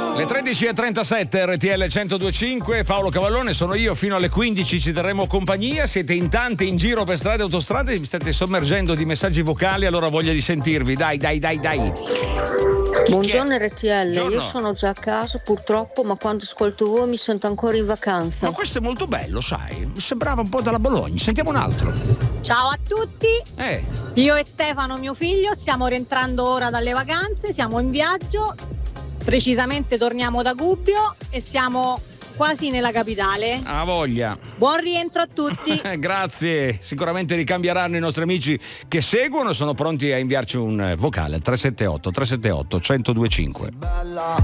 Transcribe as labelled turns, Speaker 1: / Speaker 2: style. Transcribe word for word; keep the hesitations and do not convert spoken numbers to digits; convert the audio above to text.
Speaker 1: Le tredici e trentasette, R T L centodue e cinque, Paolo Cavallone sono io, fino alle quindici ci terremo compagnia, siete in tanti in giro per strade e autostrade, mi state sommergendo di messaggi vocali, allora ho voglia di sentirvi, dai dai dai dai.
Speaker 2: Buongiorno R T L,
Speaker 1: Buongiorno.
Speaker 2: Io sono già a casa purtroppo, ma quando ascolto voi mi sento ancora in vacanza.
Speaker 1: Ma questo è molto bello, sai, mi sembrava un po' dalla Bologna, sentiamo un altro.
Speaker 3: Ciao a tutti,
Speaker 1: Eh.
Speaker 3: io e Stefano mio figlio stiamo rientrando ora dalle vacanze, siamo in viaggio, precisamente torniamo da Gubbio e siamo quasi nella capitale.
Speaker 1: Ha voglia.
Speaker 3: Buon rientro a tutti.
Speaker 1: Grazie, sicuramente ricambieranno i nostri amici che seguono, sono pronti a inviarci un vocale tre sette otto tre sette otto uno zero due cinque.